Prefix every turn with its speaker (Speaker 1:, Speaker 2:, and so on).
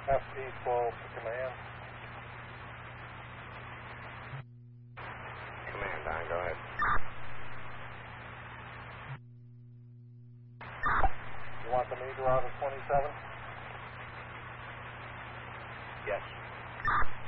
Speaker 1: FP12 to command.
Speaker 2: Command, Don, go ahead.
Speaker 1: You want the meter out of 27?
Speaker 2: Yes.